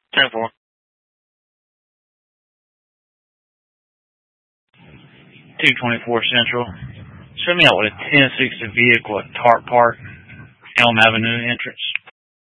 10-4. 224 Central. Show me out with a 1060 vehicle at Tart Park, Elm Avenue entrance.